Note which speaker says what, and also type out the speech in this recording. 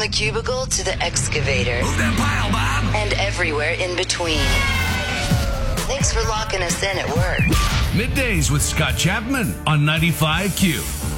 Speaker 1: the cubicle to the excavator.
Speaker 2: Move that pile, Bob.
Speaker 1: And everywhere in between. Thanks for locking us in at work.
Speaker 3: Middays with Scott Chapman on 95Q.